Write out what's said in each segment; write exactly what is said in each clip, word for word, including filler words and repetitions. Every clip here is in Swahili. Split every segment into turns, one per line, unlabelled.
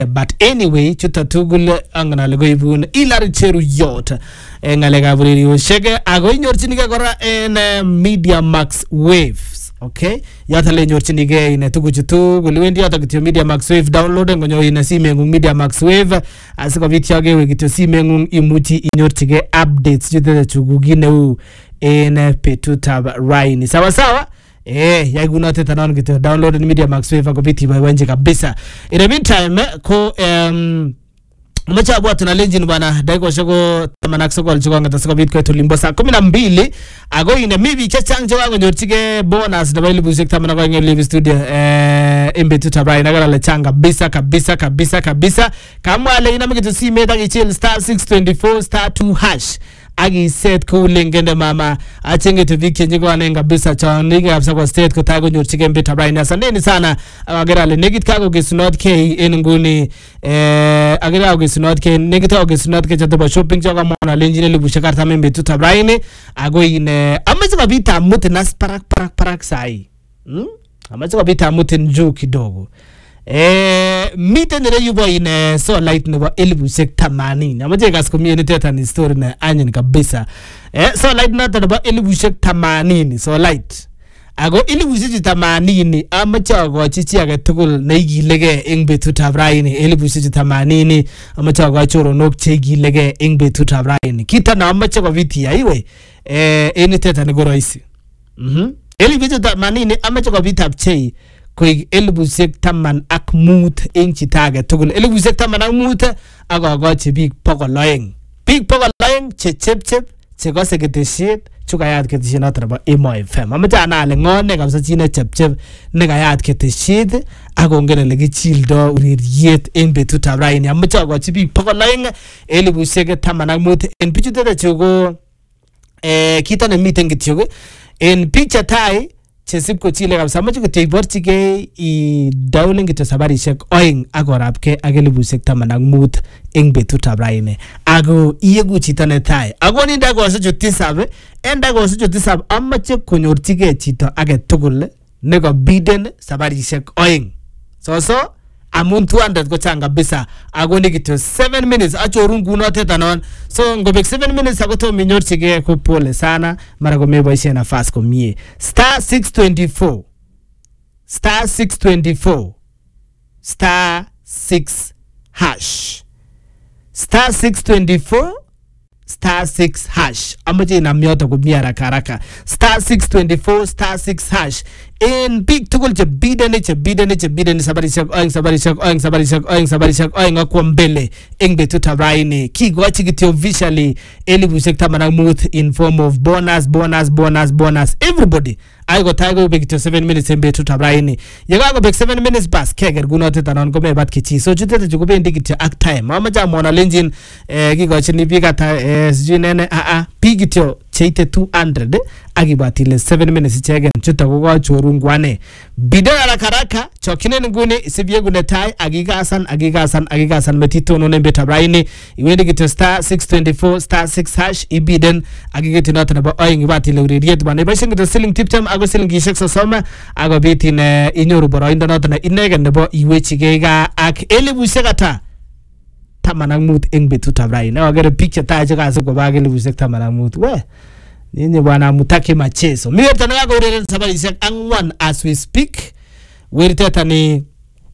but anyway chuta tugul angana le goibun Hilary Cheruyot ngale ga buriri shege ago inyorchinige kora en Media Max Waves. Okay, yata le nyorchinige ine tuguchutu gulwendi yata kityo Media Max Wave download ngonyo ina simengu Media Max Wave asiko bitiyage we kityo simengu imuti inyorchige updates jute chugugine u en petutab raini sawa sawa. Eh, ya guna teta naon kityo download ni Media Max Wave ako biti wenje kabisa. In the meantime ko um Mwacha abuwa tunalenjini bwana daiko shako tamanakisoko alichukua ngata siko bitu kwa tulimbo saa kumi na mbili ago ine mibi chachanjo wango nyorchige bonus na wali buzek tamana kwa ngeli live studio eh imbe tutabai nagala lechanga kabisa kabisa kabisa kabisa kama ale ina mkitu si meta kichil star six twenty-four star two hash agi set ko lengende mama achenge to viki njigo anenga bisa cha nige absa kwa state ko tago nyorchige imbe tutabai na saneni sana agera le negit kago gesunot ke enunguni eh agera gesunot ke negit kago gesunot ke chato ba shopping choga mona lenjine le bushakar tame imbe tutabai ne ago ine amazi babita mute nas parak parak parak sai hmm amazi babita mute nju kidogo eh mite nere yubo ine so light nebo elbu sek themanini amaje gas komie teta ni story na anyen kabisa eh so light na nebo elbu sek themanini so light ago elbu sek themanini amache agochi chi age tugul ne igilege eng betutab raini elbu sek themanini amache agochi ronok che igilege eng betutab raini kita na amache ko viti aiwe eh eni teta ni goroisi mhm elbu sek themanini amache ko vitab chei koig elbu sek taman ak mut eng chitage tugul elbu sek taman ak mut agogochi big pokoloeng big pokoloeng che chep chep che gose ketesiet chukayat ketesiet noto nebo Emo F M amache anale ngone kabisa chine chep chep ne kayat ketesiet akongen ele kichildo ureriet eng betutab raini amache agochi big pokoloeng elbu sek taman ak mut en bichutete chugo eh kita ne miten kityo en picture tai chesip ko chile kabisa amache kuteiborchige I dawling kityo sabarishek oeng akorapke ak elbu sek taman ak mut eng betutab raini ago iyegu chito netai ago ni dagoshek tisab en dagoshek tisab amache konyorchige chito age tugul neko biden sabarishek oeng so so amun two hundred ko changa kabisa ago ni kityo seven minutes achorun kuno teta non so ngobek seven minutes agoto minyorchige ko pole sana mara ko meboishe nafasi komie star six twenty-four star six twenty-four star six hash star six twenty-four star six hash amaje na myoto kumia haraka haraka star six twenty-four star six hash in big tugul che bidene che bidene che bidene sabarishak oeng sabarishak oeng sabarishak oeng sabarishak oeng akwa mbele eng betutab raini kigochi kityo visually elbu sek taman ak mut in form of bonus bonus bonus bonus everybody I got tiger big to seven minutes in betutab raini yaga go big seven minutes bas keger gunote tanon ko me bat kichi so chutete chugo ndi kityo ak time mama ja mona lenjin eh kigochi ni biga ta eh sijinene a a pigityo cheite two hundred agibatile seven minutes chegen chuta go choru ngwane bidon ala karaka chokine ngune isibye gune tai agigasan agigasan agigasan metito no betutab raini iwende kityo star six twenty-four star six hash ibiden agigeti not na ba oing batile uririet bane ba singito selling tiptem ago selling gishek so soma ago bitine inyoru boroindo not na inegen nebo iwechigega ak elbu sekata taman ak mut eng betutab raini agere picture ta jaga so go ba elbu sek taman ak mut we nini bwana mutaki machezo mimi tanaga go ureren sabarishek angwan as we speak werteta ni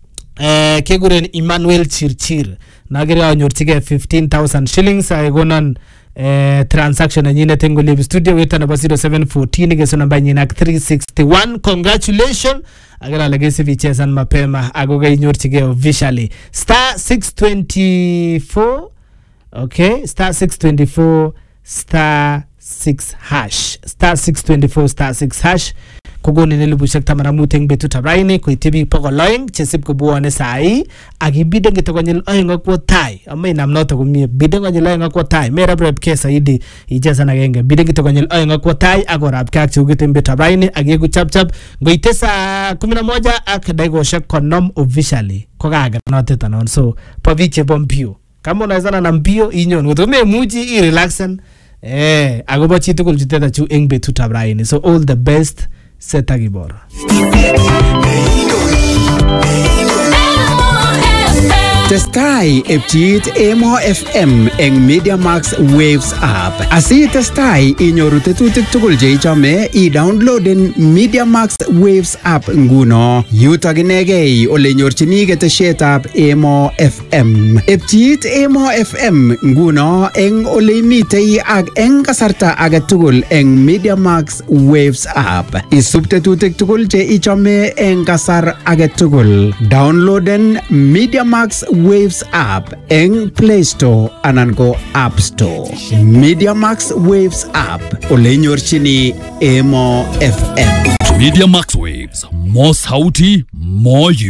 eh keguren Emmanuel Chirchir nagere anyorchige fifteen thousand shillings agonan eh transaction nyine tengo live studio weta na zero seven one four geso namba nyina three sixty-one congratulations agera legesi vichesan mapema agoga inyorchige officially star six twenty-four okay star six twenty-four star six hash star six twenty-four star six hash kugoni nelibu shek tamana muteng betutab raini ko itibi pokoloeng chesip ko buone sai agi bideng to konyil oeng akwo tai amai nam noto ko mi bideng konyil oeng akwo tai mera brep kesa idi ijesa na genge bideng to konyil oeng akwo tai agorap kak chugite betutab raini agi ku chap chap goitesa kumi na moja ak daigo shek konom officially ko gaga noto tanon so paviche bompio kama unawezana na mbio inyon utome muji I relaxen eh agoba chitukul chiteta chu eng betutab raini so all the best setagibora.
Testai epchit Emo F M eng Media Max Waves app. Asi testai inyoru tetutik tugul che ichome i downloaden Media Max Waves app nguno. Yutok inegei ole nyorchini ketesietab Emo F M. Epchit Emo F M nguno eng ole imitei ak eng kasarta age tugul eng Media Max Waves app. Isub tetutik tugul che ichome eng kasar age tugul. Downloaden Media Max Waves app eng Play Store anan ko App Store. Media Max Waves app ole nyorchini Emo F M.
Media Max Waves, more sauti, more you.